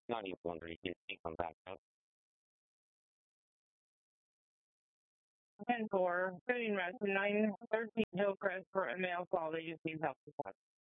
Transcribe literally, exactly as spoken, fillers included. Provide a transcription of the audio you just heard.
Not even wondering if he come back up. ten four, sitting rest nine thirteen Hillcrest for a male call. They just need help.